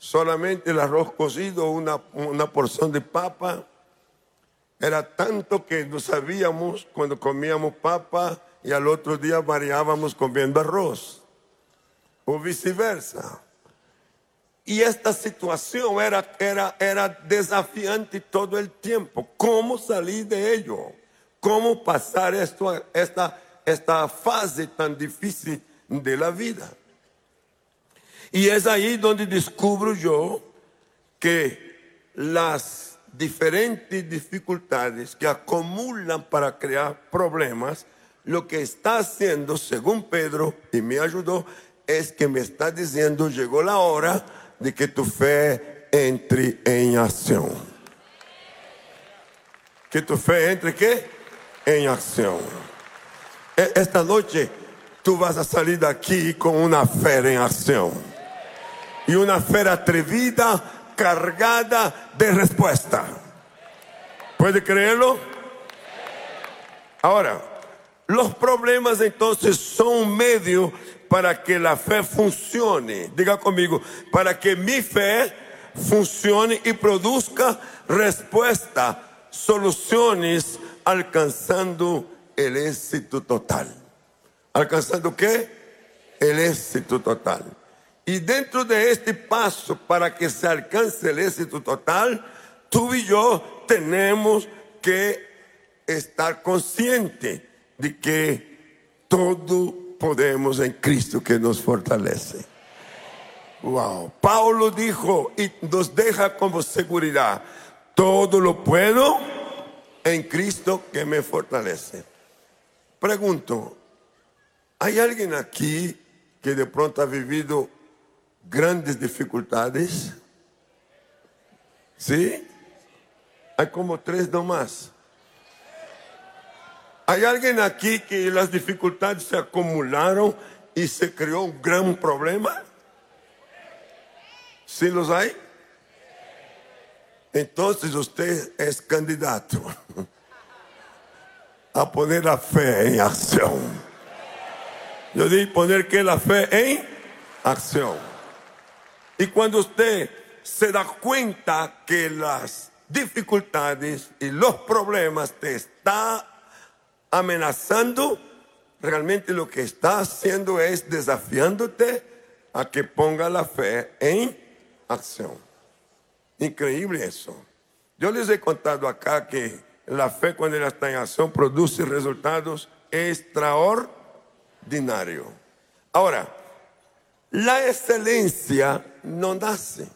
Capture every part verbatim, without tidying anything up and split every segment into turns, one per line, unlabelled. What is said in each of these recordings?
solamente el arroz cocido, una, una porción de papa. Era tanto que no sabíamos cuando comíamos papa y al otro día variábamos comiendo arroz, o viceversa. Y esta situación era, era, era desafiante todo el tiempo. ¿Cómo salir de ello? ¿Cómo pasar esto, esta, esta fase tan difícil de la vida? Y es ahí donde descubro yo que las diferentes dificultades que acumulan para crear problemas, lo que está haciendo, según Pedro, y me ayudó, es que me está diciendo, llegó la hora de que tu fe entre en acción. Que tu fe entre, ¿qué? En acción. Esta noche tú vas a salir de aquí con una fe en acción. Y una fe atrevida, cargada de respuesta. ¿Puede creerlo? Ahora, los problemas entonces son un medio para que la fe funcione. Diga conmigo, para que mi fe funcione y produzca respuesta, soluciones, alcanzando el éxito total. ¿Alcanzando qué? El éxito total. Y dentro de este paso para que se alcance el éxito total, tú y yo tenemos que estar conscientes de que todo podemos en Cristo que nos fortalece. Wow. Pablo dijo y nos deja como seguridad: todo lo puedo en Cristo que me fortalece. Pregunto, ¿hay alguien aquí que de pronto ha vivido grandes dificultades? ¿Sí? Hay como tres nomás. ¿Hay alguien aquí que las dificultades se acumularon y se creó un gran problema? ¿Sí los hay? Entonces usted es candidato a poner la fe en acción. Yo dije poner que la fe en acción. Y cuando usted se da cuenta que las dificultades y los problemas te están amenazando, realmente lo que está haciendo es desafiándote a que ponga la fe en acción. Increíble eso. Yo les he contado acá que la fe, cuando ella está en acción, produce resultados extraordinarios. Ahora, la excelencia no nace,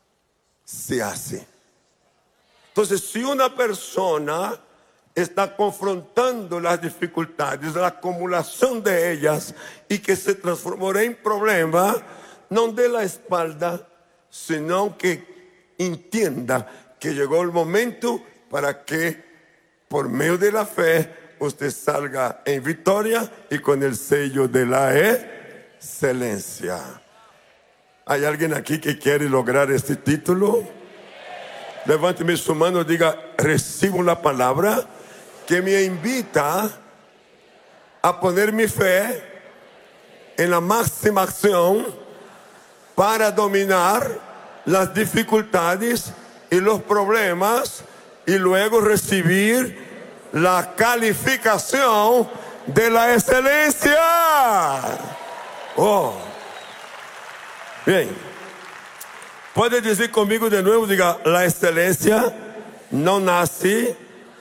se hace. Entonces, si una persona está confrontando las dificultades, la acumulación de ellas, y que se transformó en problema, no dé la espalda, sino que entienda que llegó el momento para que por medio de la fe usted salga en victoria y con el sello de la excelencia. ¿Hay alguien aquí que quiere lograr este título? Levánteme su mano y diga: recibo la palabra que me invita a poner mi fe en la máxima acción para dominar las dificultades y los problemas y luego recibir la calificación de la excelencia. Oh, bien. Puede decir conmigo de nuevo, diga: la excelencia no nace,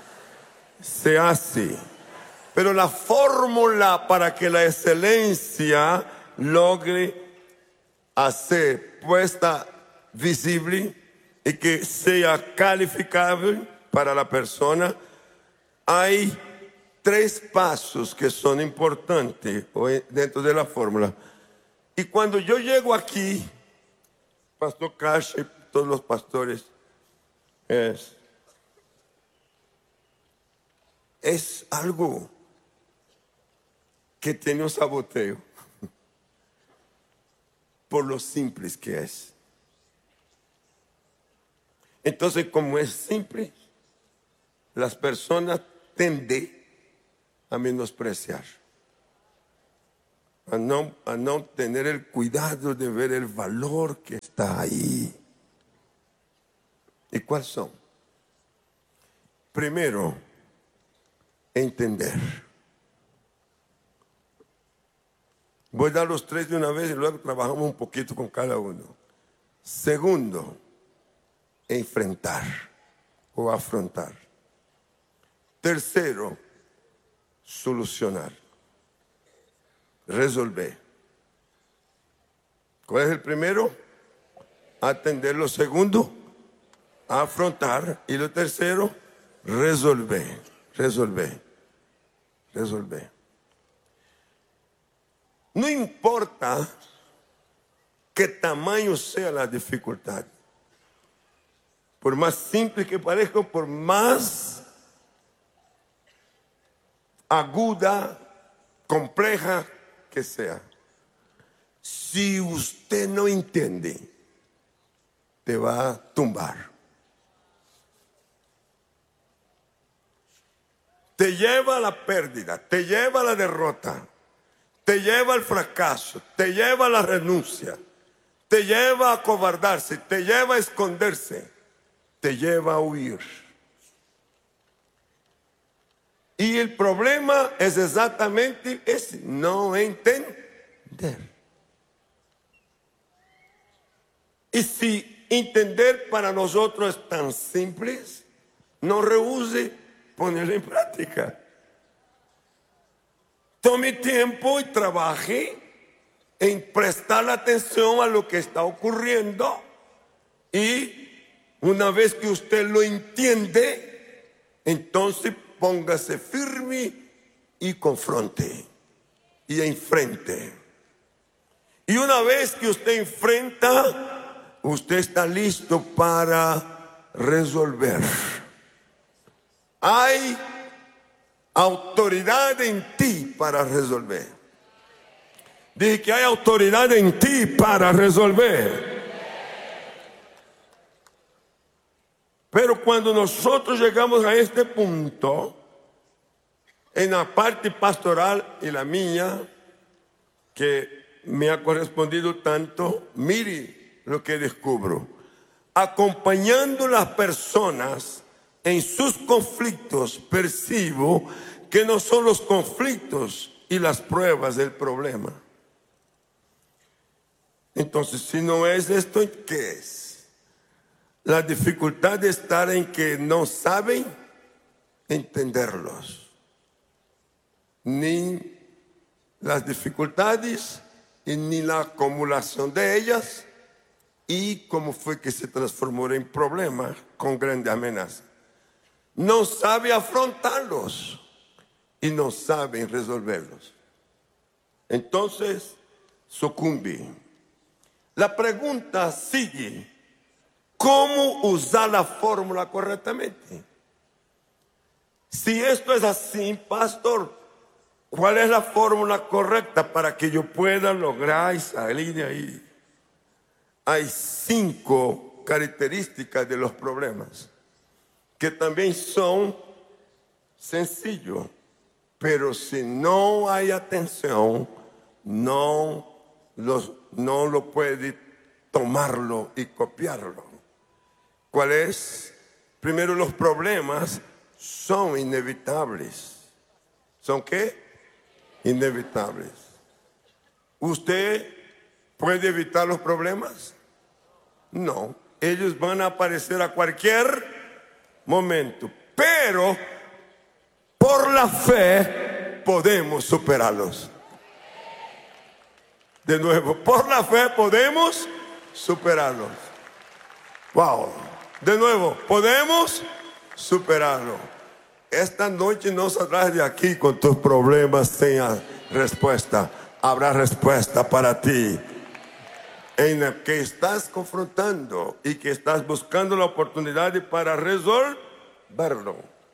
se hace. Pero la fórmula para que la excelencia logre hacer puesta visible y que sea calificable para la persona, hay tres pasos que son importantes dentro de la fórmula. Y cuando yo llego aquí, Pastor Cash y todos los pastores, es, es algo que tiene un saboteo por lo simples que es. Entonces, como es simple, las personas tienden a menospreciar, a no, a no tener el cuidado de ver el valor que está está ahí. ¿Y cuáles son? Primero, entender. Voy a dar los tres de una vez y luego trabajamos un poquito con cada uno. Segundo, enfrentar o afrontar. Tercero, solucionar, resolver. ¿Cuál es el primero? Atender. Lo segundo, afrontar. Y lo tercero, resolver, resolver, resolver. No importa qué tamaño sea la dificultad, por más simple que parezca, por más aguda, compleja que sea, si usted no entiende, te va a tumbar. Te lleva a la pérdida, te lleva a la derrota, te lleva al fracaso, te lleva a la renuncia, te lleva a acobardarse, te lleva a esconderse, te lleva a huir. Y el problema es exactamente ese, no entender. Y si entender para nosotros es tan simple, no rehúse ponerlo en práctica. Tome tiempo y trabaje en prestar atención a lo que está ocurriendo, y una vez que usted lo entiende, entonces póngase firme y confronte y enfrente. Y una vez que usted enfrenta, usted está listo para resolver. Hay autoridad en ti para resolver. Dije que hay autoridad en ti para resolver. Pero cuando nosotros llegamos a este punto, en la parte pastoral y la mía, que me ha correspondido tanto, mire lo que descubro. Acompañando a las personas en sus conflictos, percibo que no son los conflictos y las pruebas del problema. Entonces, si no es esto, ¿qué es? La dificultad de estar en que no saben entenderlos, ni las dificultades y ni la acumulación de ellas, y cómo fue que se transformó en problema con grande amenaza. No sabe afrontarlos y no saben resolverlos. Entonces, sucumbe. La pregunta sigue: ¿cómo usar la fórmula correctamente? Si esto es así, pastor, ¿cuál es la fórmula correcta para que yo pueda lograr y salir de ahí? Hay cinco características de los problemas que también son sencillos, pero si no hay atención, no, los, no lo puede tomarlo y copiarlo. ¿Cuál es? Primero, los problemas son inevitables. ¿Son qué? Inevitables. ¿Usted puede evitar los problemas? No. Ellos van a aparecer a cualquier momento. Pero por la fe podemos superarlos. De nuevo, por la fe podemos superarlos. Wow. De nuevo, podemos superarlo. Esta noche no saldrás de aquí con tus problemas sin respuesta. Habrá respuesta para ti, en la que estás confrontando y que estás buscando la oportunidad para resolverlo.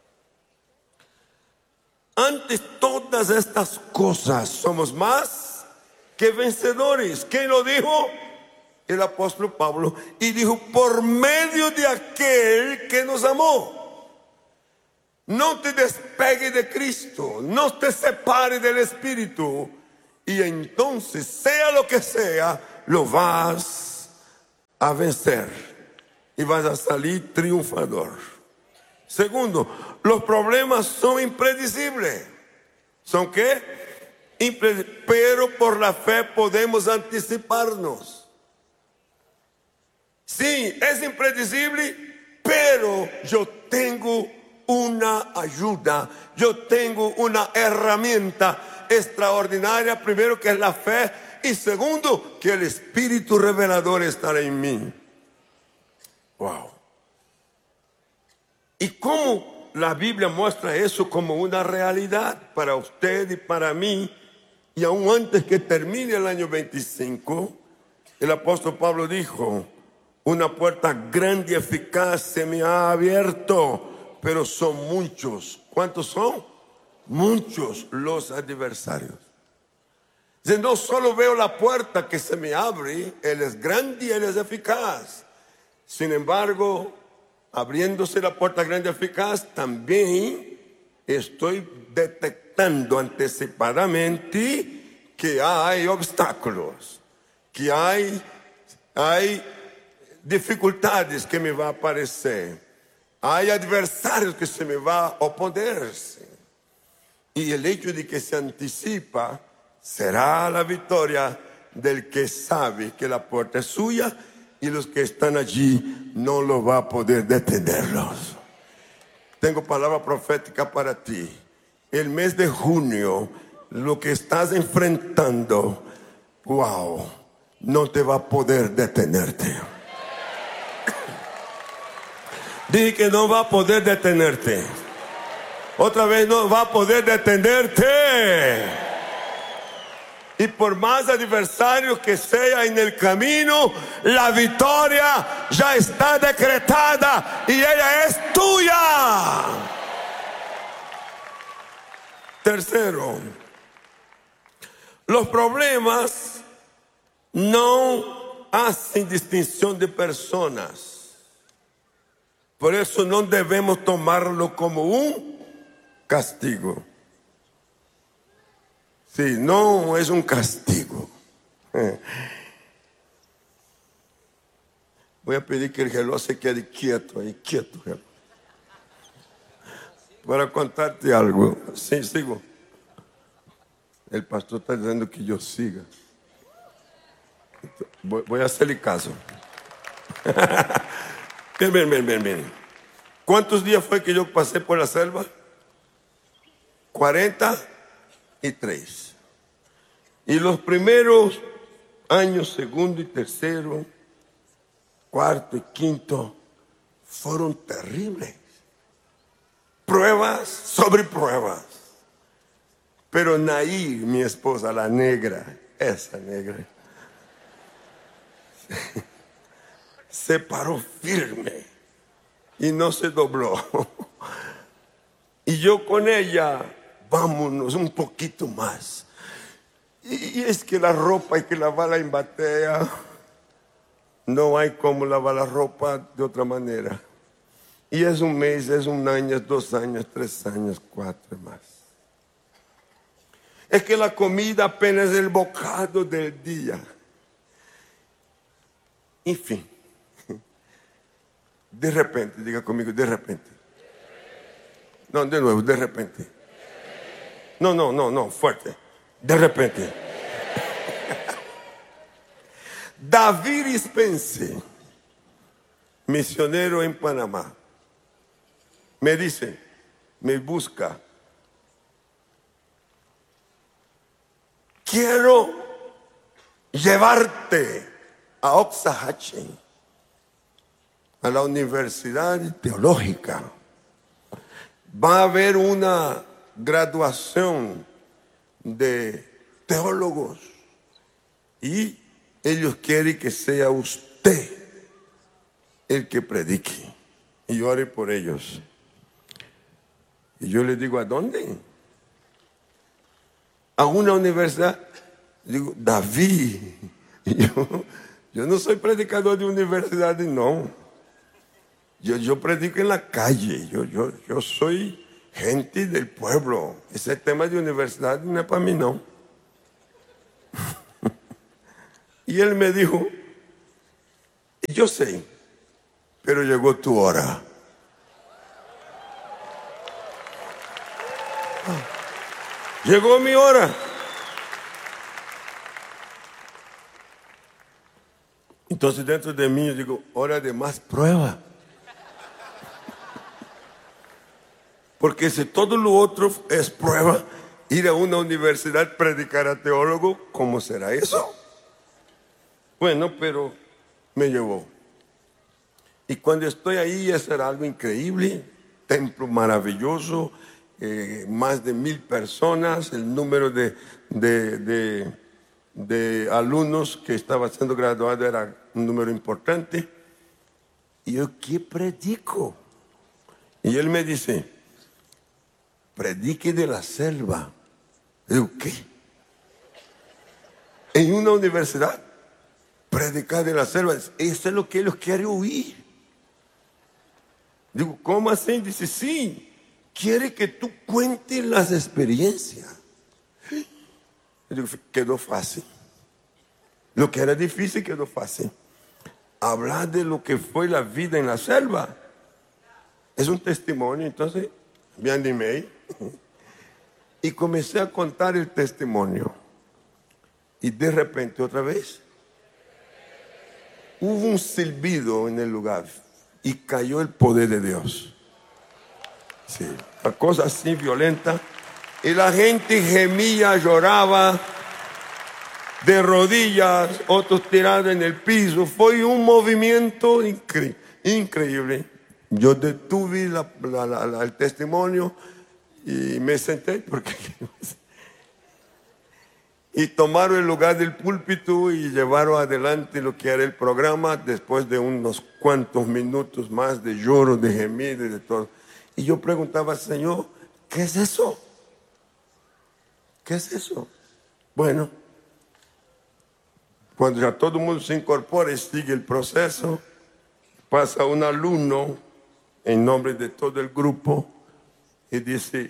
Ante todas estas cosas somos más que vencedores. ¿Quién lo dijo? El apóstol Pablo. Y dijo: por medio de aquel que nos amó. No te despegues de Cristo, no te separes del Espíritu, y entonces, sea lo que sea, lo vas a vencer y vas a salir triunfador. Segundo, los problemas son impredecibles. ¿Son qué? Impredecibles. Pero por la fe podemos anticiparnos. Sí, es impredecible, pero yo tengo una ayuda, yo tengo una herramienta extraordinaria. Primero, que es la fe, y segundo, que el Espíritu revelador estará en mí. Wow. ¿Y cómo la Biblia muestra eso como una realidad para usted y para mí? Y aún antes que termine el año veinticinco, el apóstol Pablo dijo: una puerta grande y eficaz se me ha abierto, pero son muchos. ¿Cuántos son? Muchos los adversarios. Dice, no solo veo la puerta que se me abre, Él es grande y Él es eficaz. Sin embargo, abriéndose la puerta grande y eficaz, también estoy detectando anticipadamente que hay obstáculos, que hay, hay dificultades que me va a aparecer, hay adversarios que se me va a oponerse. Y el hecho de que se anticipa será la victoria del que sabe que la puerta es suya, y los que están allí no lo va a poder detenerlos. Tengo palabra profética para ti. El mes de junio, lo que estás enfrentando, wow, no te va a poder detenerte. Dije que no va a poder detenerte. Otra vez, no va a poder detenerte. Y por más adversario que sea en el camino, la victoria ya está decretada y ella es tuya. Tercero, los problemas no hacen distinción de personas. Por eso no debemos tomarlo como un castigo. Sí, no es un castigo. Voy a pedir que el reloj se quede quieto, ahí quieto. Reloj. Para contarte algo. Sí, sigo. El pastor está diciendo que yo siga. Voy, voy a hacerle caso. Bien, bien, bien, bien, bien. ¿Cuántos días fue que yo pasé por la selva? cuarenta y tres. Y los primeros años, segundo y tercero, cuarto y quinto, fueron terribles. Pruebas sobre pruebas. Pero Nair, mi esposa, la negra, esa negra, se paró firme y no se dobló. Y yo con ella, vámonos un poquito más. Y es que la ropa hay que lavarla en batea. No hay como lavar la ropa de otra manera. Y es un mes, es un año, es dos años, tres años, cuatro más. Es que la comida apenas es el bocado del día. En fin. De repente, diga conmigo, de repente. No, de nuevo, de repente. No, no, no, no, fuerte. De repente. David Spence, misionero en Panamá, me dice, me busca. Quiero llevarte a Oxahatchee, a la Universidad Teológica. Va a haber una graduación de teólogos y ellos quieren que sea usted el que predique y ore por ellos. Y yo les digo, ¿a dónde? A una universidad. Digo, David, yo, yo no soy predicador de universidad, no. Yo, yo predico en la calle, yo, yo, yo soy gente del pueblo. Ese tema de universidad no es para mí, no. Y él me dijo, yo sé, pero llegó tu hora. Llegó mi hora. Entonces dentro de mí yo digo, hora de más prueba. Porque si todo lo otro es prueba, ir a una universidad, predicar a teólogo, ¿cómo será eso? Bueno, pero me llevó. Y cuando estoy ahí, eso era algo increíble, templo maravilloso, eh, más de mil personas, el número de, de, de, de alumnos que estaba siendo graduado era un número importante. Y yo, ¿qué predico? Y él me dice, predique de la selva. Y digo, ¿qué? En una universidad, predicar de la selva, eso es lo que ellos quieren oír. Digo, ¿cómo así? Dice, sí, quiere que tú cuentes las experiencias. Yo digo, quedó fácil. Lo que era difícil quedó fácil. Hablar de lo que fue la vida en la selva es un testimonio. Entonces me animé y comencé a contar el testimonio. Y de repente otra vez hubo un silbido en el lugar y cayó el poder de Dios. Sí, una cosa así violenta. Y la gente gemía, lloraba, de rodillas, otros tirados en el piso. Fue un movimiento incre increíble. Yo detuve la, la, la, la, el testimonio y me senté porque y tomaron el lugar del púlpito y llevaron adelante lo que era el programa después de unos cuantos minutos más de lloro, de gemido y de todo. Y yo preguntaba, Señor, ¿qué es eso? ¿Qué es eso? Bueno, cuando ya todo el mundo se incorpora y sigue el proceso, pasa un alumno en nombre de todo el grupo y dice,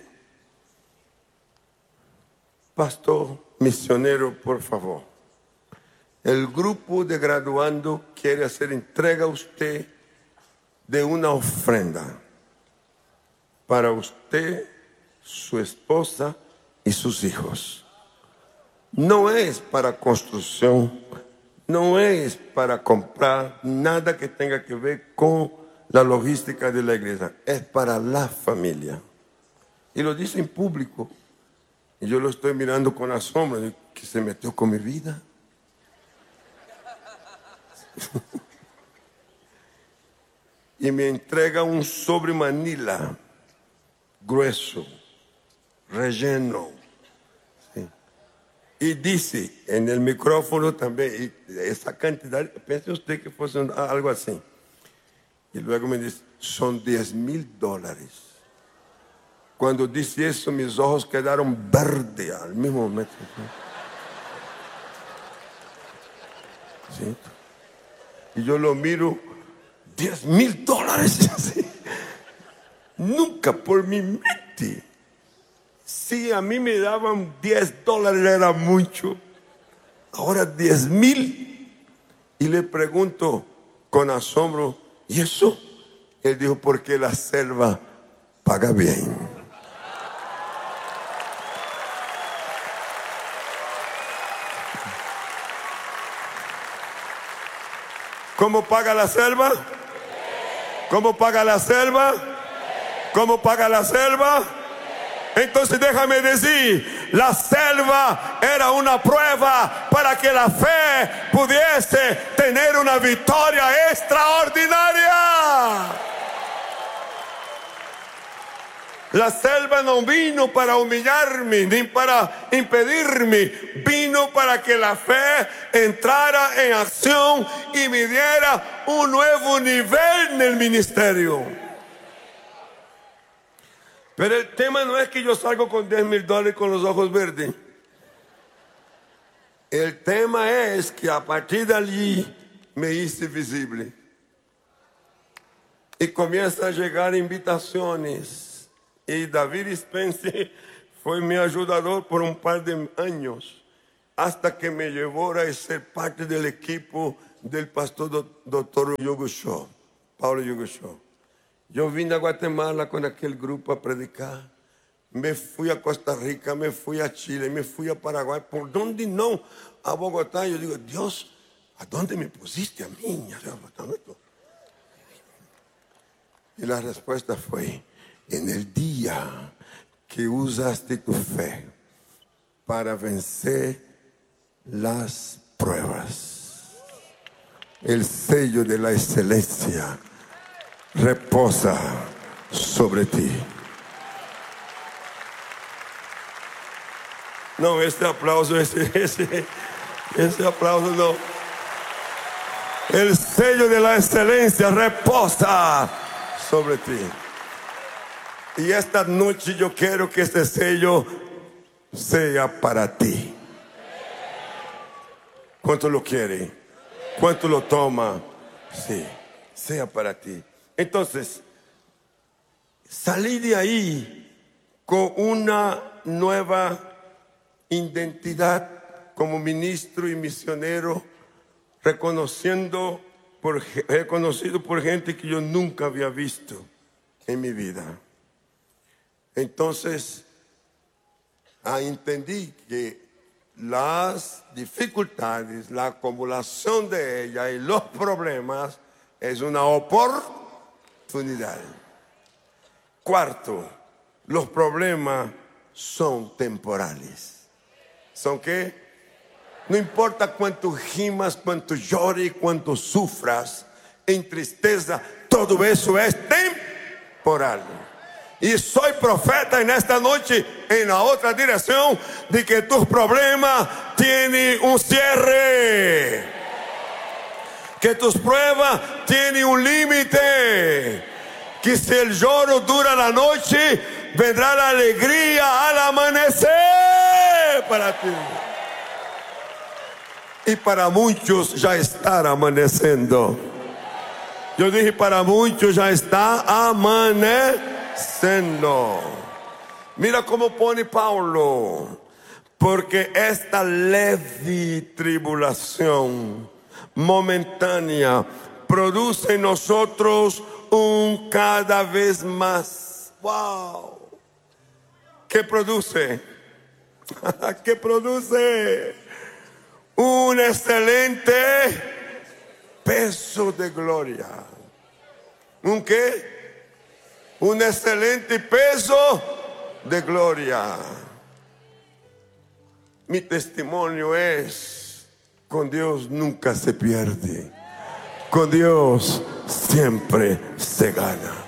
pastor, misionero, por favor, el grupo de graduando quiere hacer entrega a usted de una ofrenda para usted, su esposa y sus hijos. No es para construcción, no es para comprar nada que tenga que ver con la logística de la iglesia, es para la familia. Y lo dice en público. Y yo lo estoy mirando con asombro, que se metió con mi vida. Y me entrega un sobre Manila, grueso, relleno. Sí. Y dice en el micrófono también, y esa cantidad, piense usted que fuese algo así. Y luego me dice, son diez mil dólares. Cuando dice eso, mis ojos quedaron verdes al mismo momento. ¿Sí? Y yo lo miro, diez mil dólares. ¿Sí? Nunca por mi mente. Si a mí me daban diez dólares era mucho. Ahora diez mil. Y le pregunto con asombro, ¿y eso? Él dijo, porque la selva paga bien. ¿Cómo paga la selva? ¿Cómo paga la selva? ¿Cómo paga la selva? Entonces déjame decir, la selva era una prueba para que la fe pudiese tener una victoria extraordinaria. La selva no vino para humillarme ni para impedirme, vino para que la fe entrara en acción y me diera un nuevo nivel en el ministerio. Pero el tema no es que yo salgo con diez mil dólares con los ojos verdes. El tema es que a partir de allí me hice visible. Y comienzan a llegar invitaciones. Y David Spencer fue mi ayudador por un par de años, hasta que me llevó a ser parte del equipo del pastor do- doctor Hugo Shaw, Paulo Hugo Shaw. Yo vine a Guatemala con aquel grupo a predicar. Me fui a Costa Rica, me fui a Chile, me fui a Paraguay. ¿Por dónde no? A Bogotá. Yo digo, Dios, ¿a dónde me pusiste a mí? Y la respuesta fue, en el día que usaste tu fe para vencer las pruebas, el sello de la excelencia reposa sobre ti. No, este aplauso, ese, ese, ese aplauso no. El sello de la excelencia reposa sobre ti. Y esta noche yo quiero que este sello sea para ti. ¿Cuánto lo quiere? ¿Cuánto lo toma? Sí, sea para ti. Entonces, salí de ahí con una nueva identidad como ministro y misionero, reconociendo por, reconocido por gente que yo nunca había visto en mi vida. Entonces, ah, entendí que las dificultades, la acumulación de ellas y los problemas es una oportunidad. Cuarto, los problemas son temporales. ¿Son qué? No importa cuánto gimas, cuánto llores, cuánto sufras en tristeza, todo eso es temporal. Y soy profeta en esta noche, en la otra dirección, de que tus problemas tienen un cierre, que tus pruebas tienen un límite, que si el lloro dura la noche, vendrá la alegría al amanecer para ti. Y para muchos ya está amaneciendo. Yo dije, para muchos ya está amaneciendo. Mira cómo pone Paulo. Porque esta leve tribulación momentánea produce en nosotros un cada vez más. ¡Wow! ¿Qué produce? ¿Qué produce? Un excelente peso de gloria. ¿Un qué? Un excelente peso de gloria. Mi testimonio es, con Dios nunca se pierde. Con Dios siempre se gana.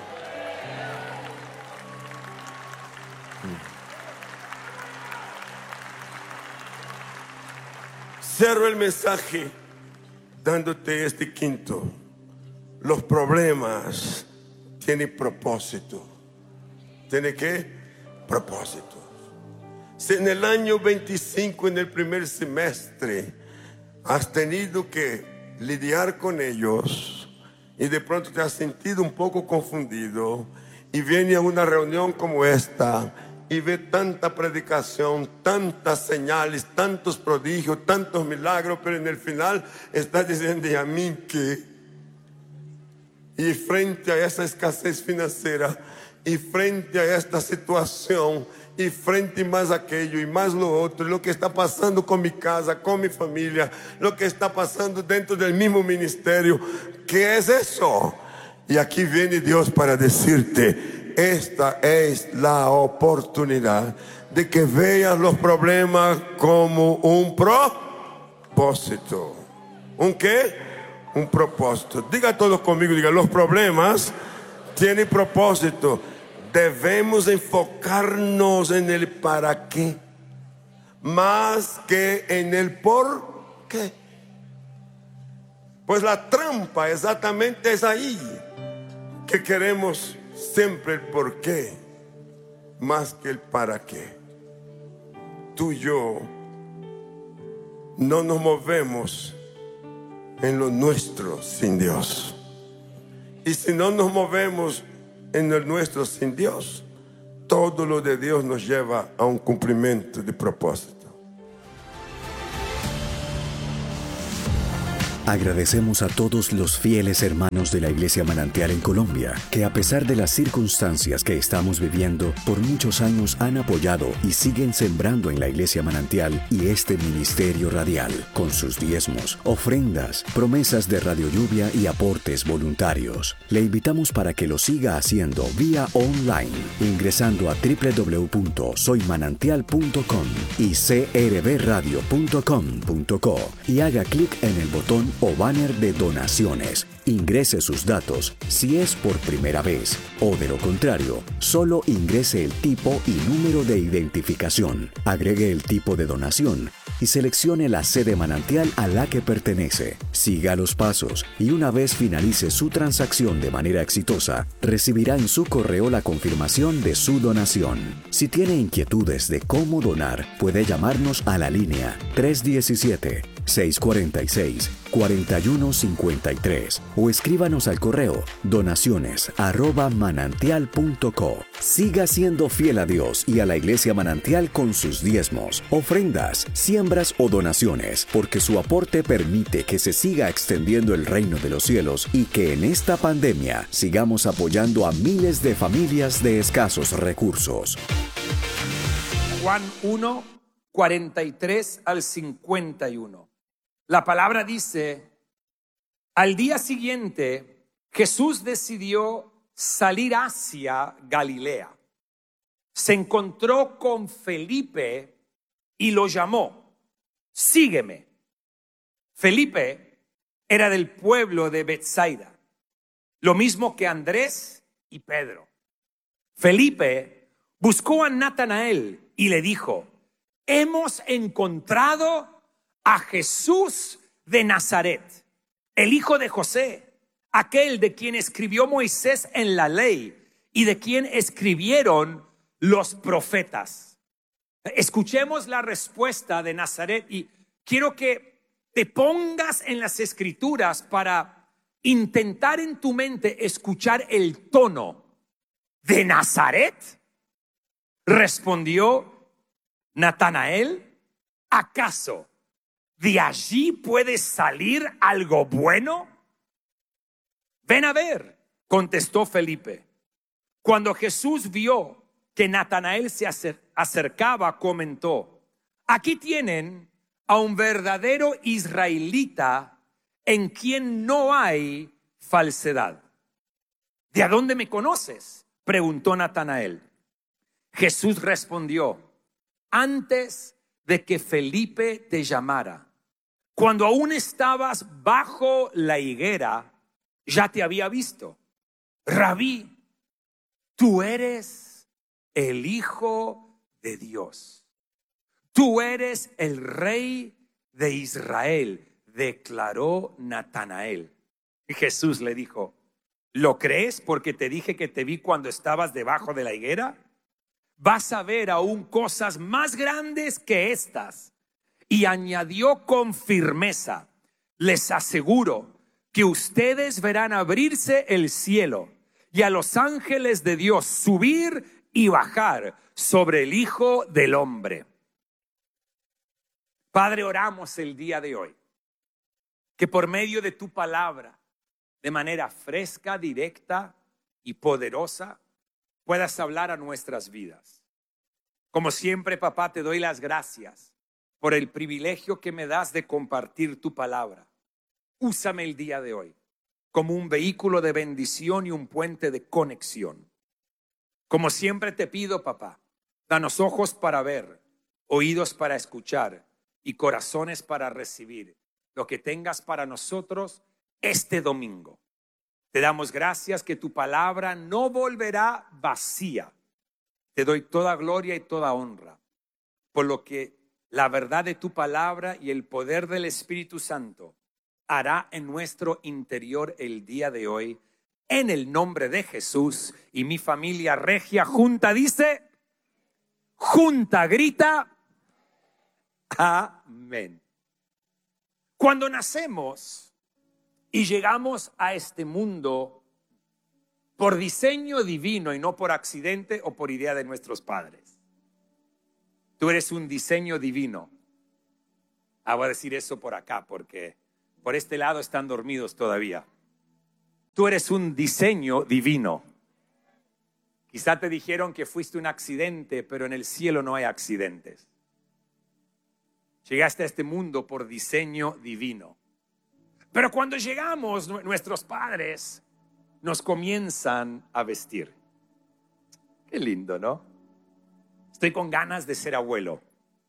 Cierro el mensaje dándote este quinto. Los problemas tienen propósito. ¿Tiene qué? Propósito. Si en el año veinticinco, en el primer semestre, has tenido que lidiar con ellos y de pronto te has sentido un poco confundido y viene a una reunión como esta y ve tanta predicación, tantas señales, tantos prodigios, tantos milagros, pero en el final está diciendo, ¿y a mí qué? Y frente a esa escasez financiera, y frente a esta situación, y frente más a aquello y más lo otro, lo que está pasando con mi casa, con mi familia, lo que está pasando dentro del mismo ministerio, ¿qué es eso? Y aquí viene Dios para decirte, esta es la oportunidad de que veas los problemas como un propósito. ¿Un qué? Un propósito. Diga todos conmigo, diga, los problemas tienen propósito. Debemos enfocarnos en el para qué, más que en el por qué. Pues la trampa exactamente es ahí, que queremos siempre el por qué más que el para qué. Tú y yo no nos movemos en lo nuestro sin Dios. Y si no nos movemos en el nuestro sin Dios, todo lo de Dios nos lleva a un cumplimiento de propósito.
Agradecemos a todos los fieles hermanos de la Iglesia Manantial en Colombia, que a pesar de las circunstancias que estamos viviendo, por muchos años han apoyado y siguen sembrando en la Iglesia Manantial y este ministerio radial, con sus diezmos, ofrendas, promesas de Radio Lluvia y aportes voluntarios. Le invitamos para que lo siga haciendo vía online, ingresando a doble u doble u doble u punto soy manantial punto com y c r b radio punto com punto co y haga clic en el botón o banner de donaciones. Ingrese sus datos si es por primera vez o de lo contrario, solo ingrese el tipo y número de identificación. Agregue el tipo de donación y seleccione la sede manantial a la que pertenece. Siga los pasos y una vez finalice su transacción de manera exitosa, recibirá en su correo la confirmación de su donación. Si tiene inquietudes de cómo donar, puede llamarnos a la línea tres uno siete, seis cuatro seis, cuatro uno cinco tres o escríbanos al correo donaciones arroba manantial punto co. Siga siendo fiel a Dios y a la Iglesia Manantial con sus diezmos, ofrendas, siembras o donaciones, porque su aporte permite que se siga extendiendo el reino de los cielos y que en esta pandemia sigamos apoyando a miles de familias de escasos recursos.
Juan uno, cuarenta y tres al cincuenta y uno. La palabra dice: al día siguiente Jesús decidió salir hacia Galilea. Se encontró con Felipe y lo llamó: sígueme. Felipe era del pueblo de Betsaida, lo mismo que Andrés y Pedro. Felipe buscó a Natanael y le dijo: hemos encontrado a Jesús de Nazaret, el hijo de José, aquel de quien escribió Moisés en la ley y de quien escribieron los profetas. Escuchemos la respuesta de Nazaret y quiero que te pongas en las escrituras para intentar en tu mente escuchar el tono. ¿De Nazaret?, respondió Natanael. ¿Acaso de allí puede salir algo bueno? Ven a ver, contestó Felipe. Cuando Jesús vio que Natanael se acercaba, comentó: aquí tienen a un verdadero israelita en quien no hay falsedad. ¿De a dónde me conoces?, preguntó Natanael. Jesús respondió: antes de que Felipe te llamara, cuando aún estabas bajo la higuera, ya te había visto. Rabí, tú eres el Hijo de Dios. Tú eres el Rey de Israel, declaró Natanael. Y Jesús le dijo: ¿lo crees porque te dije que te vi cuando estabas debajo de la higuera? Vas a ver aún cosas más grandes que estas. Y añadió con firmeza: les aseguro que ustedes verán abrirse el cielo y a los ángeles de Dios subir y bajar sobre el Hijo del Hombre. Padre, oramos el día de hoy que por medio de tu palabra, de manera fresca, directa y poderosa, puedas hablar a nuestras vidas. Como siempre, papá, te doy las gracias por el privilegio que me das de compartir tu palabra. Úsame el día de hoy como un vehículo de bendición y un puente de conexión. Como siempre te pido, papá, danos ojos para ver, oídos para escuchar y corazones para recibir lo que tengas para nosotros este domingo. Te damos gracias que tu palabra no volverá vacía. Te doy toda gloria y toda honra por lo que la verdad de tu palabra y el poder del Espíritu Santo hará en nuestro interior el día de hoy. En el nombre de Jesús. Y mi familia regia junta dice, junta grita, amén. Cuando nacemos y llegamos a este mundo por diseño divino y no por accidente o por idea de nuestros padres. Tú eres un diseño divino. Ah, voy a decir eso por acá porque Por este lado están dormidos todavía. Tú eres un diseño divino. Quizá te dijeron que fuiste un accidente, pero en el cielo no hay accidentes. Llegaste a este mundo por diseño divino. Pero cuando llegamos, nuestros padres nos comienzan a vestir. Qué lindo, ¿no? Estoy con ganas de ser abuelo.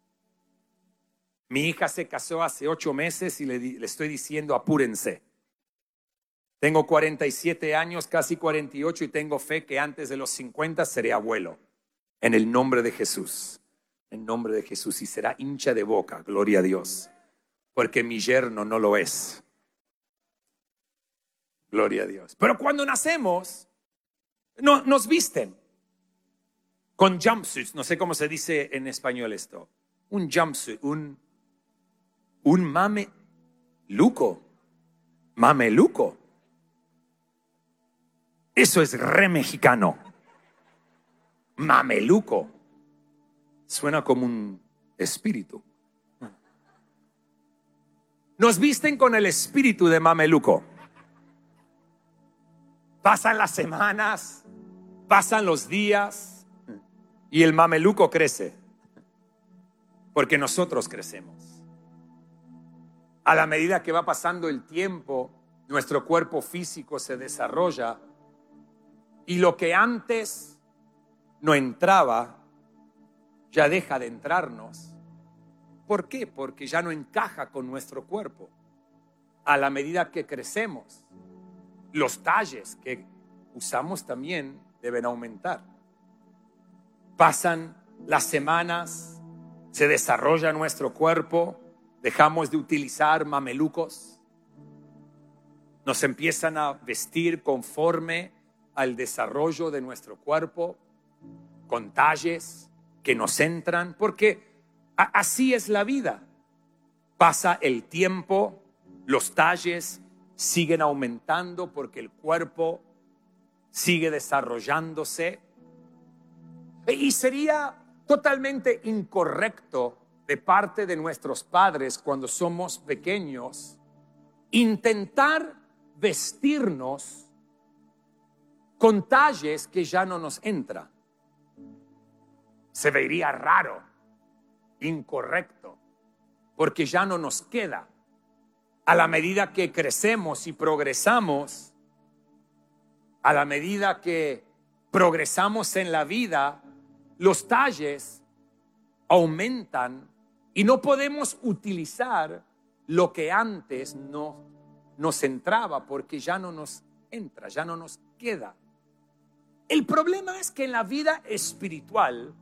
Mi hija se casó hace ocho meses y le, le estoy diciendo apúrense. Tengo cuarenta y siete años, casi cuarenta y ocho, y tengo fe que antes de los cincuenta seré abuelo. En el nombre de Jesús. En nombre de Jesús. Y será hincha de boca, gloria a Dios. Porque mi yerno no lo es. Gloria a Dios. Pero cuando nacemos, no, nos visten con jumpsuits. No sé cómo se dice en español esto. Un jumpsuit, un, un mameluco. Mameluco. Eso es re mexicano. Mameluco. Suena como un espíritu. Nos visten con el espíritu de mameluco. Pasan las semanas, pasan los días y el mameluco crece. Porque nosotros crecemos. A la medida que va pasando el tiempo, nuestro cuerpo físico se desarrolla. Y lo que antes no entraba, ya deja de entrarnos. ¿Por qué? Porque ya no encaja con nuestro cuerpo. A la medida que crecemos, los talles que usamos también deben aumentar. Pasan las semanas, se desarrolla nuestro cuerpo, dejamos de utilizar mamelucos, nos empiezan a vestir conforme al desarrollo de nuestro cuerpo, con talles que nos entran, porque así es la vida. Pasa el tiempo, los talles siguen aumentando porque el cuerpo sigue desarrollándose. Y sería totalmente incorrecto de parte de nuestros padres cuando somos pequeños intentar vestirnos con talles que ya no nos entran. Se vería raro, incorrecto, porque ya no nos queda. A la medida que crecemos y progresamos, a la medida que progresamos en la vida, los talles aumentan y no podemos utilizar lo que antes no nos entraba porque ya no nos entra, ya no nos queda. El problema es que en la vida espiritual,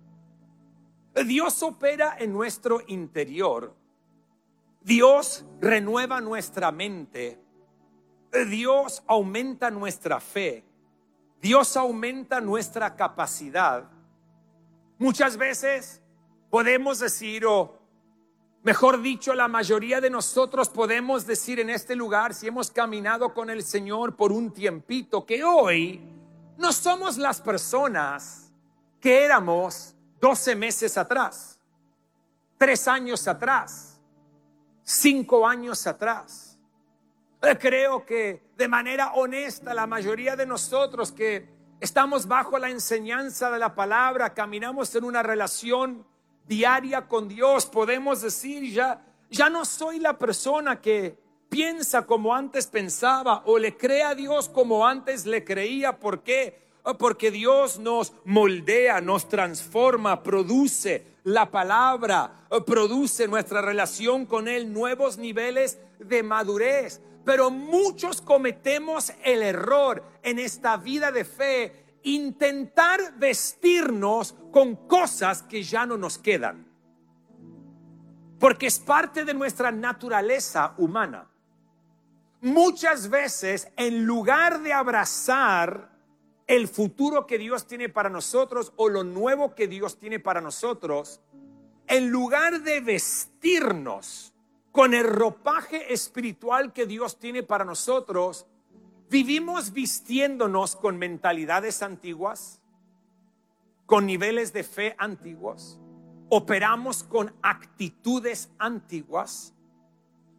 Dios opera en nuestro interior. Dios renueva nuestra mente. Dios aumenta nuestra fe. Dios aumenta nuestra capacidad. Muchas veces podemos decir, o mejor dicho, la mayoría de nosotros podemos decir en este lugar, si hemos caminado con el Señor por un tiempito, que hoy no somos las personas que éramos doce meses atrás, tres años atrás, cinco años atrás. Creo que de manera honesta la mayoría de nosotros que estamos bajo la enseñanza de la palabra, caminamos en una relación diaria con Dios, podemos decir ya, ya no soy la persona que piensa como antes pensaba o le cree a Dios como antes le creía. ¿Por qué? Porque Dios nos moldea, nos transforma, produce la palabra, produce nuestra relación con Él, nuevos niveles de madurez. Pero muchos cometemos el error en esta vida de fe, intentar vestirnos con cosas que ya no nos quedan. Porque es parte de nuestra naturaleza humana. Muchas veces, en lugar de abrazar el futuro que Dios tiene para nosotros o lo nuevo que Dios tiene para nosotros, en lugar de vestirnos con el ropaje espiritual que Dios tiene para nosotros, vivimos vistiéndonos con mentalidades antiguas, con niveles de fe antiguos, operamos con actitudes antiguas,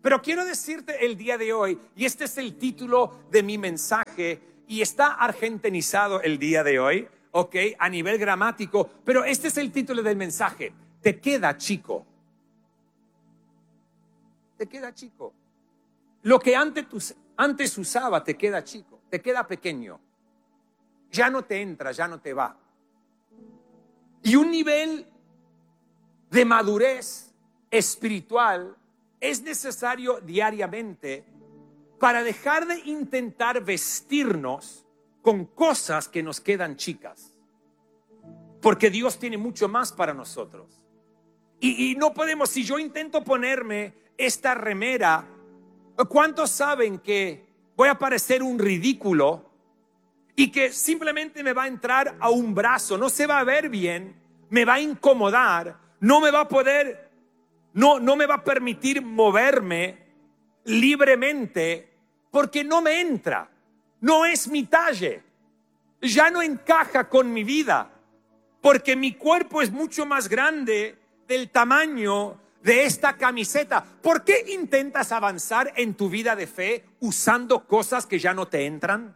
Pero quiero decirte el día de hoy, y este es el título de mi mensaje, y está argentinizado el día de hoy, ok, a nivel gramático, pero este es el título del mensaje: te queda chico. Te queda chico. Lo que antes, antes usaba te queda chico, te queda pequeño. Ya no te entra, ya no te va. Y un nivel de madurez espiritual es necesario diariamente para dejar de intentar vestirnos con cosas que nos quedan chicas. Porque Dios tiene mucho más para nosotros. Y, y no podemos, si yo intento ponerme esta remera, ¿cuántos saben que voy a parecer un ridículo y que simplemente me va a entrar a un brazo? No se va a ver bien, me va a incomodar, no me va a poder, no, no me va a permitir moverme libremente porque no me entra, no es mi talle, ya no encaja con mi vida porque mi cuerpo es mucho más grande del tamaño de esta camiseta. ¿Por qué intentas avanzar en tu vida de fe usando cosas que ya no te entran?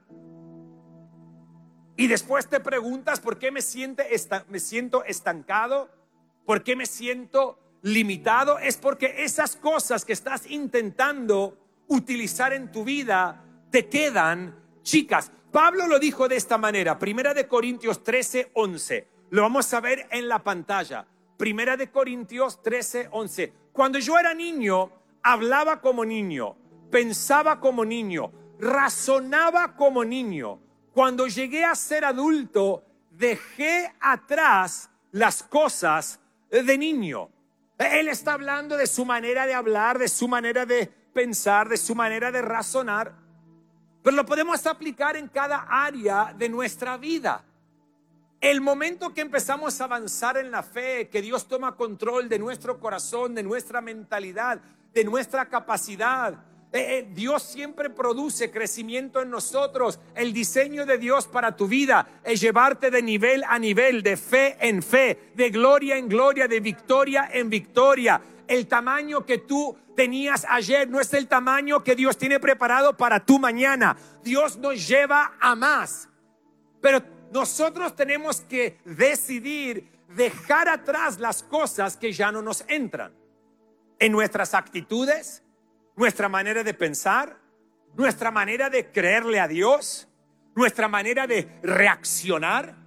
Y después te preguntas por qué me siento, me siento estancado, por qué me siento limitado. Es porque esas cosas que estás intentando utilizar en tu vida te quedan chicas. Pablo lo dijo de esta manera, Primera de Corintios trece, once. Lo vamos a ver en la pantalla. Primera de Corintios trece, once. Cuando yo era niño, hablaba como niño, pensaba como niño, razonaba como niño. Cuando llegué a ser adulto, dejé atrás las cosas de niño. Él está hablando de su manera de hablar, de su manera de pensar, de su manera de razonar. Pero lo podemos aplicar en cada área de nuestra vida. El momento que empezamos a avanzar en la fe, que Dios toma control de nuestro corazón, de nuestra mentalidad, de nuestra capacidad, eh, eh, Dios siempre produce crecimiento en nosotros. El diseño de Dios para tu vida es llevarte de nivel a nivel, de fe en fe, de gloria en gloria, de victoria en victoria. El tamaño que tú tenías ayer no es el tamaño que Dios tiene preparado para tu mañana. Dios nos lleva a más, pero nosotros tenemos que decidir dejar atrás las cosas que ya no nos entran. En nuestras actitudes, nuestra manera de pensar, nuestra manera de creerle a Dios, nuestra manera de reaccionar.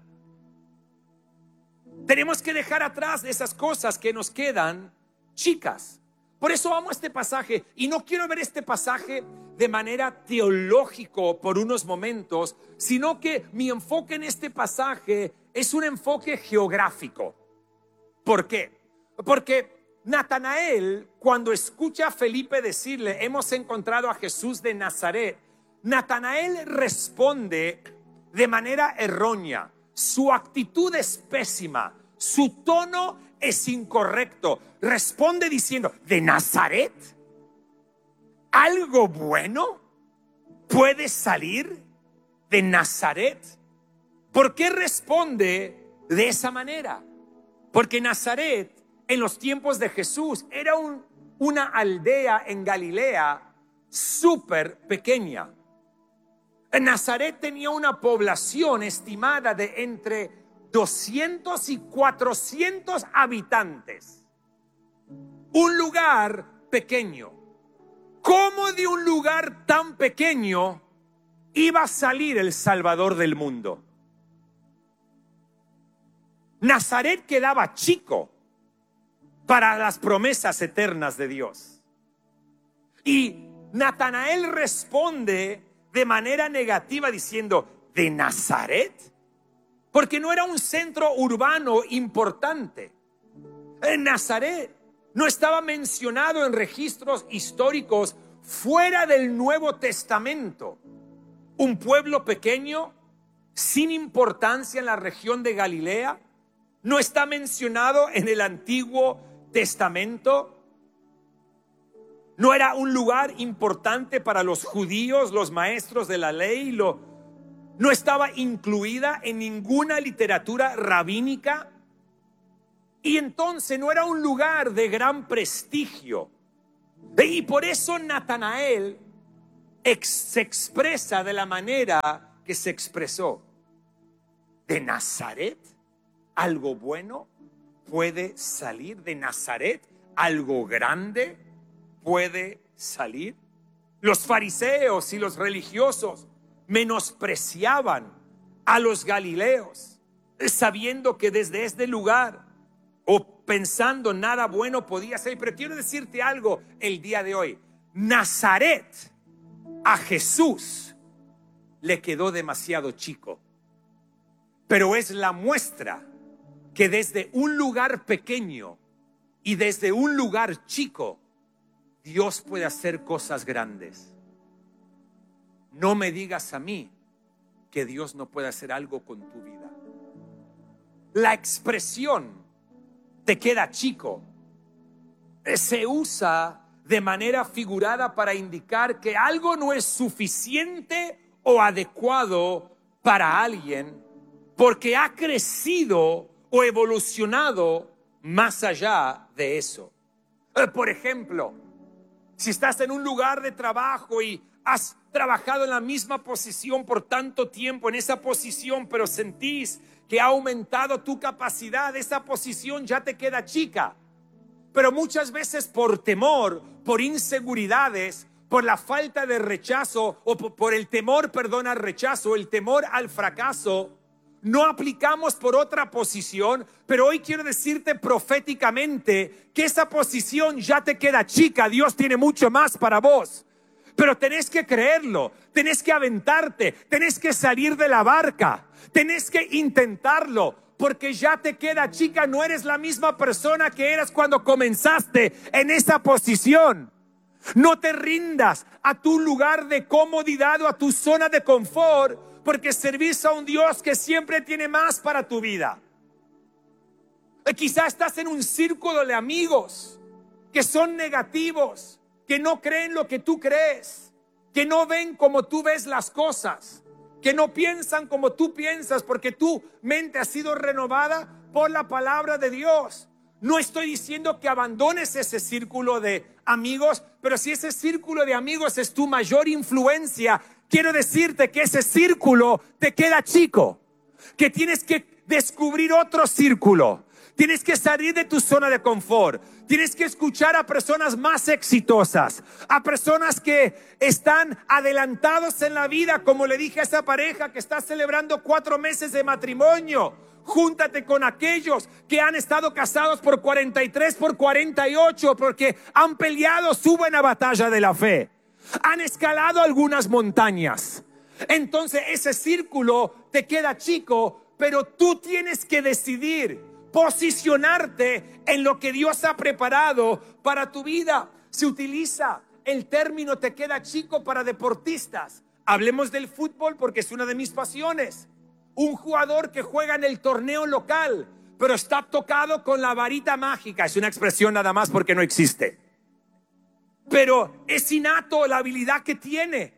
Tenemos que dejar atrás esas cosas que nos quedan chicas. Por eso amo este pasaje y no quiero ver este pasaje de manera teológico por unos momentos, sino que mi enfoque en este pasaje es un enfoque geográfico. ¿Por qué? Porque Natanael, cuando escucha a Felipe decirle, hemos encontrado a Jesús de Nazaret, Natanael responde de manera errónea. Su actitud es pésima, su tono es incorrecto. Responde diciendo, ¿de Nazaret? ¿Algo bueno puede salir de Nazaret? ¿Por qué responde de esa manera? Porque Nazaret, en los tiempos de Jesús, era un, una aldea en Galilea súper pequeña. En Nazaret tenía una población estimada de entre doscientos y cuatrocientos habitantes. Un lugar pequeño. ¿Cómo de un lugar tan pequeño iba a salir el Salvador del mundo? Nazaret quedaba chico para las promesas eternas de Dios. Y Natanael responde de manera negativa diciendo, ¿de Nazaret? Porque no era un centro urbano importante. En Nazaret no estaba mencionado en registros históricos fuera del Nuevo Testamento. Un pueblo pequeño, sin importancia en la región de Galilea, no está mencionado en el Antiguo Testamento. No era un lugar importante para los judíos, los maestros de la ley. Lo, no estaba incluida en ninguna literatura rabínica. Y entonces no era un lugar de gran prestigio. Y por eso Natanael ex se expresa de la manera que se expresó. ¿De Nazaret algo bueno puede salir? ¿De Nazaret algo grande puede salir? Los fariseos y los religiosos menospreciaban a los galileos, sabiendo que desde este lugar o pensando nada bueno podía ser. Pero quiero decirte algo el día de hoy. Nazaret a Jesús le quedó demasiado chico, pero es la muestra que desde un lugar pequeño y desde un lugar chico Dios puede hacer cosas grandes. No me digas a mí que Dios no puede hacer algo con tu vida. La expresión te queda chico se usa de manera figurada para indicar que algo no es suficiente o adecuado para alguien porque ha crecido o evolucionado más allá de eso. Por ejemplo, si estás en un lugar de trabajo y has trabajado en la misma posición por tanto tiempo, en esa posición, pero sentís que ha aumentado tu capacidad, esa posición ya te queda chica. Pero muchas veces por temor, por inseguridades, por la falta de rechazo o por el temor, perdón, al rechazo, el temor al fracaso, no aplicamos por otra posición. Pero hoy quiero decirte proféticamente que esa posición ya te queda chica. Dios tiene mucho más para vos. Pero tenés que creerlo, tenés que aventarte, tenés que salir de la barca, tenés que intentarlo, porque ya te queda chica. No eres la misma persona que eras cuando comenzaste en esa posición. No te rindas a tu lugar de comodidad o a tu zona de confort, porque servís a un Dios que siempre tiene más para tu vida. Quizás estás en un círculo de amigos que son negativos, que no creen lo que tú crees, que no ven como tú ves las cosas, que no piensan como tú piensas, porque tu mente ha sido renovada por la palabra de Dios. No estoy diciendo que abandones ese círculo de amigos, pero si ese círculo de amigos es tu mayor influencia, quiero decirte que ese círculo te queda chico, que tienes que descubrir otro círculo. Tienes que salir de tu zona de confort. Tienes que escuchar a personas más exitosas, a personas que están adelantados en la vida, como le dije a esa pareja que está celebrando cuatro meses de matrimonio. Júntate con aquellos que han estado casados por cuarenta y tres, por cuarenta y ocho, porque han peleado su buena batalla de la fe. Han escalado algunas montañas. Entonces ese círculo te queda chico, pero tú tienes que decidir posicionarte en lo que Dios ha preparado para tu vida. Se utiliza el término te queda chico para deportistas. Hablemos del fútbol porque es una de mis pasiones. Un jugador que juega en el torneo local, pero está tocado con la varita mágica. Es una expresión nada más porque no existe. Pero es innato la habilidad que tiene.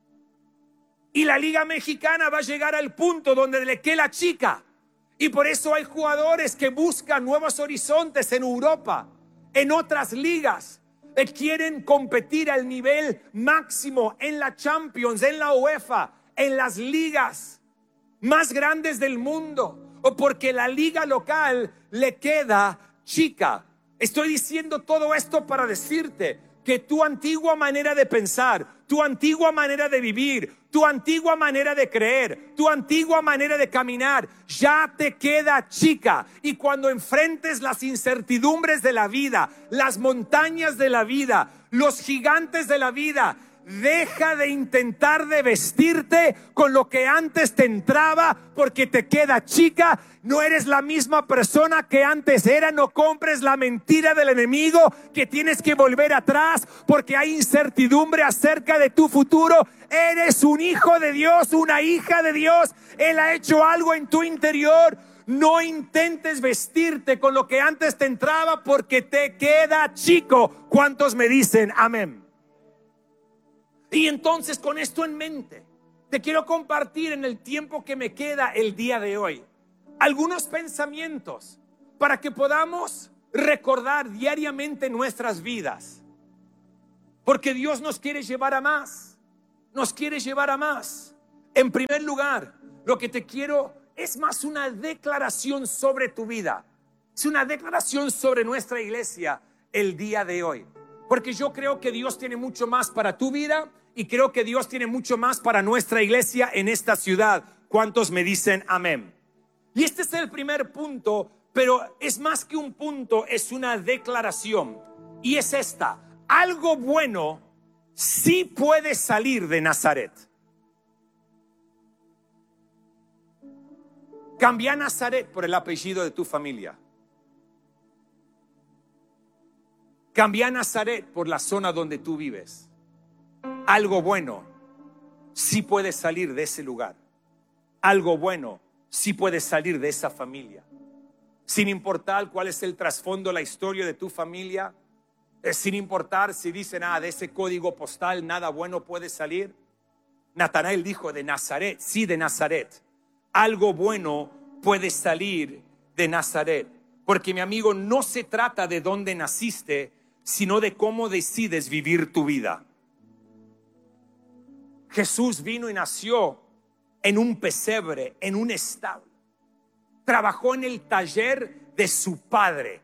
Y la Liga Mexicana va a llegar al punto donde le queda chica. Y por eso hay jugadores que buscan nuevos horizontes en Europa, en otras ligas, que quieren competir al nivel máximo en la Champions, en la UEFA, en las ligas más grandes del mundo, o porque la liga local le queda chica. Estoy diciendo todo esto para decirte que tu antigua manera de pensar, tu antigua manera de vivir, tu antigua manera de creer, tu antigua manera de caminar, ya te queda chica. Y cuando enfrentes las incertidumbres de la vida, las montañas de la vida, los gigantes de la vida, deja de intentar de vestirte con lo que antes te entraba porque te queda chica. No eres la misma persona que antes era. No compres la mentira del enemigo que tienes que volver atrás porque hay incertidumbre acerca de tu futuro. Eres un hijo de Dios, una hija de Dios. Él ha hecho algo en tu interior. No intentes vestirte con lo que antes te entraba porque te queda chico. ¿Cuántos me dicen amén? Y entonces, con esto en mente, te quiero compartir en el tiempo que me queda el día de hoy algunos pensamientos para que podamos recordar diariamente nuestras vidas Porque Dios nos quiere llevar a más. Nos quiere llevar a más. En primer lugar, lo que te quiero es más una declaración sobre tu vida. Es una declaración sobre nuestra iglesia el día de hoy. Porque yo creo que Dios tiene mucho más para tu vida y creo que Dios tiene mucho más para nuestra iglesia en esta ciudad. ¿Cuántos me dicen amén? Y este es el primer punto, pero es más que un punto, es una declaración. Y es esta: algo bueno sí puede salir de Nazaret. Cambia Nazaret por el apellido de tu familia. Cambia Nazaret por la zona donde tú vives. Algo bueno sí puede salir de ese lugar. Algo bueno sí puede salir de esa familia. Sin importar cuál es el trasfondo, la historia de tu familia, eh, sin importar si dicen, ah, de ese código postal nada bueno puede salir. Natanael dijo, de Nazaret, sí, de Nazaret. Algo bueno puede salir de Nazaret. Porque, mi amigo, no se trata de dónde naciste, sino de cómo decides vivir tu vida. Jesús vino y nació en un pesebre, en un establo. Trabajó en el taller de su padre.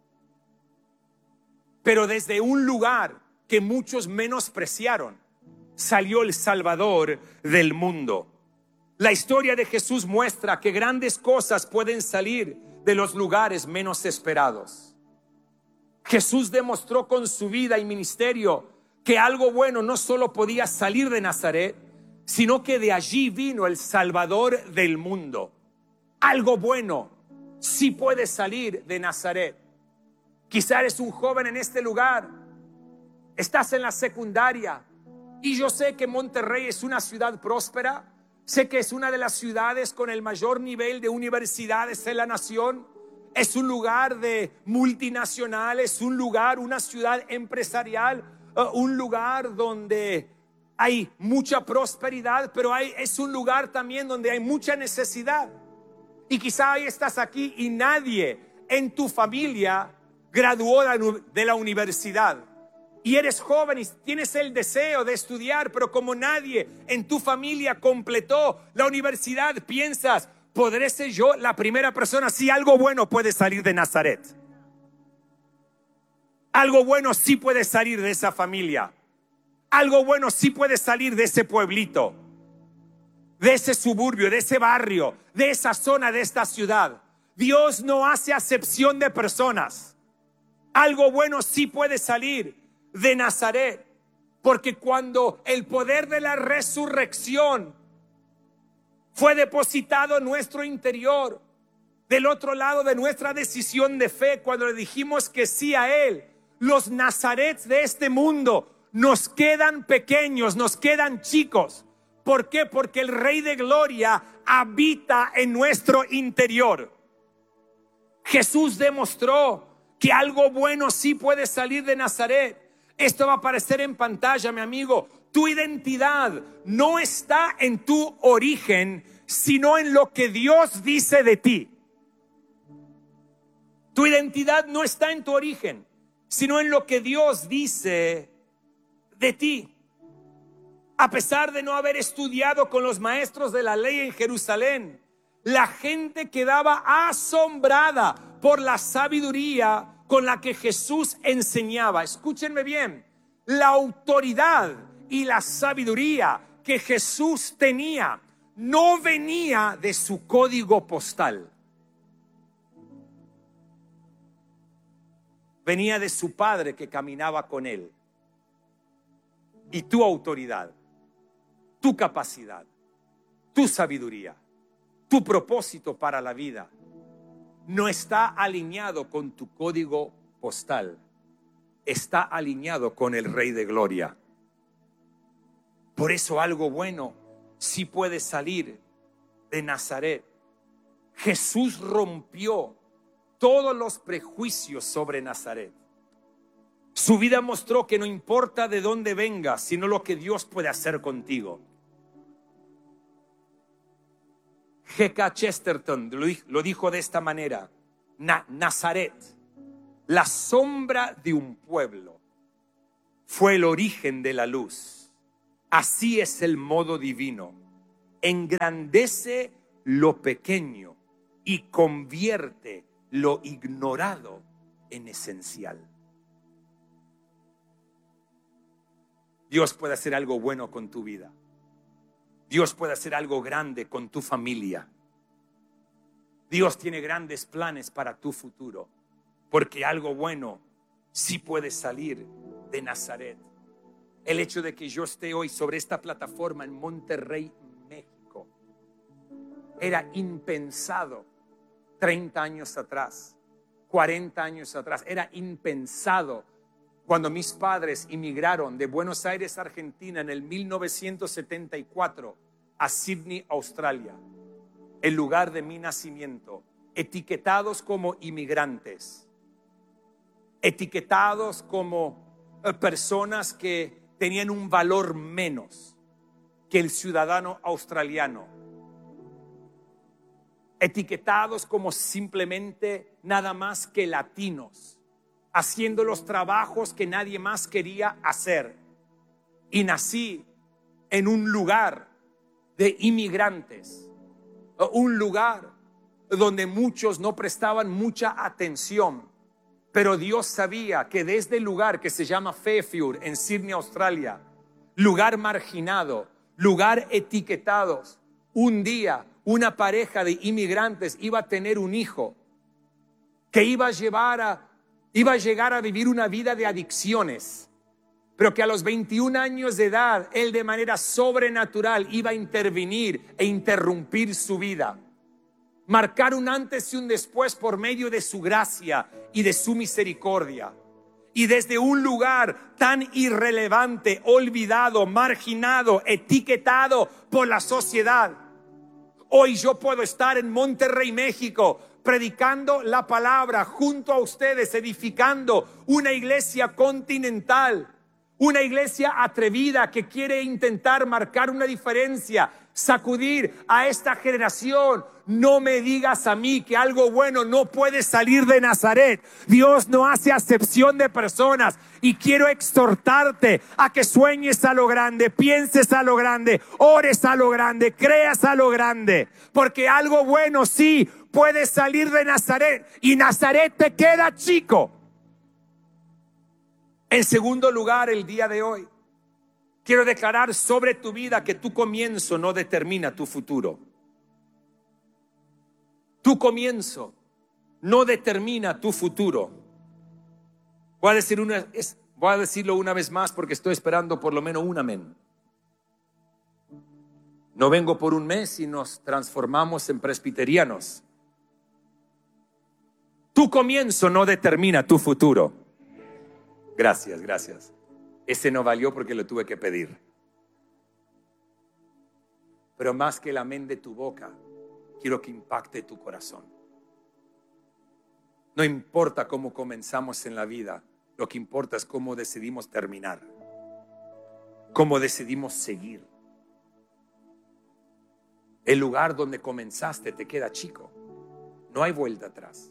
Pero desde un lugar que muchos menospreciaron, salió el Salvador del mundo. La historia de Jesús muestra que grandes cosas pueden salir de los lugares menos esperados. Jesús demostró con su vida y ministerio que algo bueno no solo podía salir de Nazaret, sino que de allí vino el Salvador del mundo. Algo bueno sí puede salir de Nazaret. Quizá eres un joven en este lugar, estás en la secundaria, y yo sé que Monterrey es una ciudad próspera. Sé que es una de las ciudades con el mayor nivel de universidades en la nación. Es un lugar de multinacionales, un lugar, una ciudad empresarial, uh, un lugar donde hay mucha prosperidad, pero hay, es un lugar también donde hay mucha necesidad. Y quizá ahí estás aquí y nadie en tu familia graduó de la universidad. Y eres joven y tienes el deseo de estudiar, pero como nadie en tu familia completó la universidad, piensas, ¿podré ser yo la primera persona? Sí, algo bueno puede salir de Nazaret. Algo bueno sí puede salir de esa familia. Algo bueno sí puede salir de ese pueblito, de ese suburbio, de ese barrio, de esa zona, de esta ciudad. Dios no hace acepción de personas. Algo bueno sí puede salir de Nazaret, porque cuando el poder de la resurrección fue depositado en nuestro interior, del otro lado de nuestra decisión de fe, cuando le dijimos que sí a Él, los Nazarets de este mundo nos quedan pequeños, nos quedan chicos. ¿Por qué? Porque el Rey de Gloria habita en nuestro interior. Jesús demostró que algo bueno sí puede salir de Nazaret. Esto va a aparecer en pantalla, mi amigo. Tu identidad no está en tu origen, sino en lo que Dios dice de ti. Tu identidad no está en tu origen, sino en lo que Dios dice de ti. A pesar de no haber estudiado con los maestros de la ley en Jerusalén, la gente quedaba asombrada por la sabiduría con la que Jesús enseñaba. Escúchenme bien, la autoridad y la sabiduría que Jesús tenía no venía de su código postal. Venía de su Padre que caminaba con él. Y tu autoridad, tu capacidad, tu sabiduría, tu propósito para la vida no está alineado con tu código postal, está alineado con el Rey de Gloria. Por eso algo bueno sí puede salir de Nazaret. Jesús rompió todos los prejuicios sobre Nazaret. Su vida mostró que no importa de dónde vengas, sino lo que Dios puede hacer contigo. G K Chesterton lo dijo de esta manera: Na- Nazaret, la sombra de un pueblo, fue el origen de la luz. Así es el modo divino. Engrandece lo pequeño y convierte lo ignorado en esencial. Dios puede hacer algo bueno con tu vida. Dios puede hacer algo grande con tu familia. Dios tiene grandes planes para tu futuro, porque algo bueno sí puede salir de Nazaret. El hecho de que yo esté hoy sobre esta plataforma en Monterrey, México, era impensado treinta años atrás, cuarenta años atrás. Era impensado cuando mis padres inmigraron de Buenos Aires, Argentina, en el mil novecientos setenta y cuatro a Sydney, Australia, el lugar de mi nacimiento, etiquetados como inmigrantes, etiquetados como eh, personas que tenían un valor menos que el ciudadano australiano, etiquetados como simplemente nada más que latinos, haciendo los trabajos que nadie más quería hacer. Y nací en un lugar de inmigrantes, un lugar donde muchos no prestaban mucha atención, pero Dios sabía que desde el lugar que se llama Fairfield en Sydney, Australia, lugar marginado, lugar etiquetados, un día una pareja de inmigrantes iba a tener un hijo que iba a llevar a, iba a llegar a vivir una vida de adicciones, pero que a los veintiún años de edad, él de manera sobrenatural iba a intervenir e interrumpir su vida. Marcar un antes y un después por medio de su gracia y de su misericordia. Y desde un lugar tan irrelevante, olvidado, marginado, etiquetado por la sociedad, hoy yo puedo estar en Monterrey, México, predicando la palabra junto a ustedes, edificando una iglesia continental. Una iglesia atrevida que quiere intentar marcar una diferencia, sacudir a esta generación. No me digas a mí que algo bueno no puede salir de Nazaret. Dios no hace acepción de personas. Y quiero exhortarte a que sueñes a lo grande, pienses a lo grande, ores a lo grande, creas a lo grande. Porque algo bueno sí puede salir de Nazaret. Y Nazaret te queda chico. En segundo lugar, el día de hoy, quiero declarar sobre tu vida que tu comienzo no determina tu futuro. Tu comienzo no determina tu futuro. Voy a decir una, es, voy a decirlo una vez más porque estoy esperando por lo menos un amén. No vengo por un mes y nos transformamos en presbiterianos. Tu comienzo no determina tu futuro. Gracias, gracias. Ese no valió porque lo tuve que pedir. Pero más que el amén de tu boca, quiero que impacte tu corazón. No importa cómo comenzamos en la vida, lo que importa es cómo decidimos terminar, cómo decidimos seguir. El lugar donde comenzaste te queda chico, no hay vuelta atrás.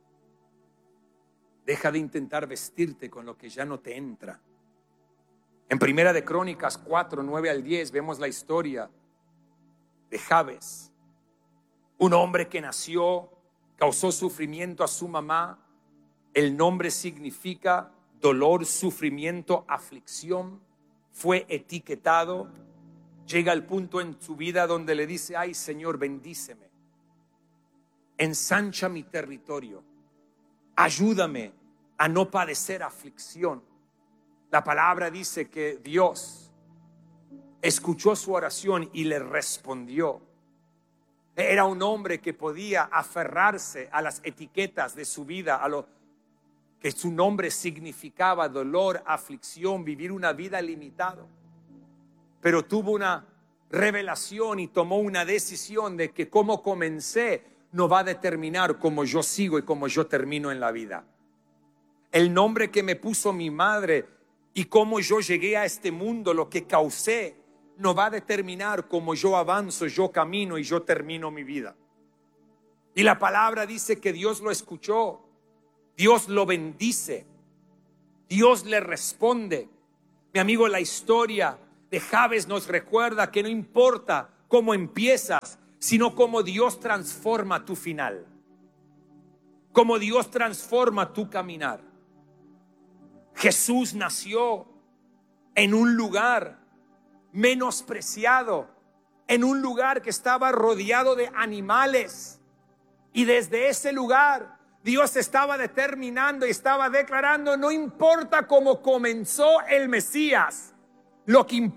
Deja de intentar vestirte con lo que ya no te entra. En Primera de Crónicas cuatro, nueve al diez vemos la historia de Jabes, un hombre que nació, causó sufrimiento a su mamá. El nombre significa dolor, sufrimiento, aflicción. Fue etiquetado. Llega al punto en su vida donde le dice: ay, Señor, bendíceme, ensancha mi territorio, ayúdame a no padecer aflicción. La palabra dice que Dios escuchó su oración y le respondió. Era un hombre que podía aferrarse a las etiquetas de su vida, a lo que su nombre significaba: dolor, aflicción, vivir una vida limitada. Pero tuvo una revelación y tomó una decisión de que cómo comencé no va a determinar cómo yo sigo y cómo yo termino en la vida. El nombre que me puso mi madre y cómo yo llegué a este mundo, lo que causé, no va a determinar cómo yo avanzo, yo camino y yo termino mi vida. Y la palabra dice que Dios lo escuchó, Dios lo bendice, Dios le responde Mi amigo, la historia de Jabes nos recuerda que no importa cómo empiezas, sino cómo Dios transforma tu final, cómo Dios transforma tu caminar. Jesús nació en un lugar menospreciado, en un lugar que estaba rodeado de animales, y desde ese lugar Dios estaba determinando y estaba declarando: no importa cómo comenzó el Mesías, lo que importa